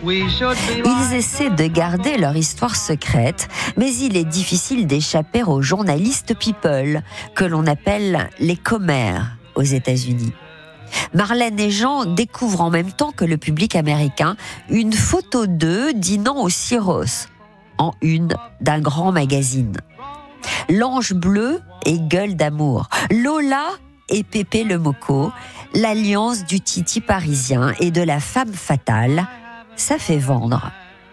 Ils essaient de garder leur histoire secrète, mais il est difficile d'échapper aux journalistes people, que l'on appelle les commères aux États-Unis. Marlène et Jean découvrent en même temps que le public américain une photo d'eux dînant au Syros, en une d'un grand magazine. L'ange bleu et gueule d'amour, Lola et Pépé le Moco, l'alliance du titi parisien et de la femme fatale, ça fait vendre.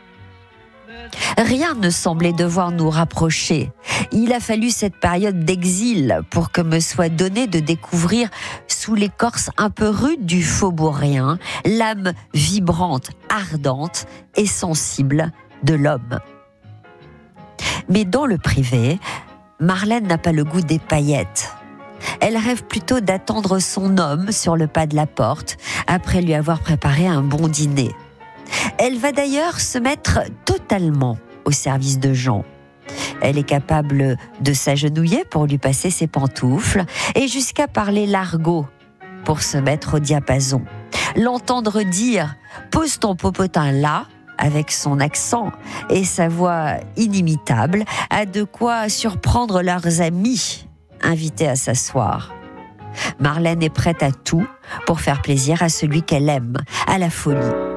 Rien ne semblait devoir nous rapprocher. Il a fallu cette période d'exil pour que me soit donné de découvrir sous l'écorce un peu rude du faubourien l'âme vibrante, ardente et sensible de l'homme. Mais dans le privé, Marlène n'a pas le goût des paillettes. Elle rêve plutôt d'attendre son homme sur le pas de la porte après lui avoir préparé un bon dîner. Elle va d'ailleurs se mettre totalement au service de Jean. Elle est capable de s'agenouiller pour lui passer ses pantoufles et jusqu'à parler l'argot pour se mettre au diapason. L'entendre dire « pose ton popotin là » avec son accent et sa voix inimitable a de quoi surprendre leurs amis invités à s'asseoir. Marlène est prête à tout pour faire plaisir à celui qu'elle aime, à la folie.